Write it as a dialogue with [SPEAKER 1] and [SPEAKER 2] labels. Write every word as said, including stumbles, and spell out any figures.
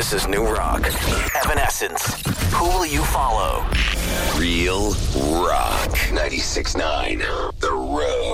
[SPEAKER 1] This is New Rock. Evanescence. Who will you follow? Real Rock. ninety-six point nine. The Road.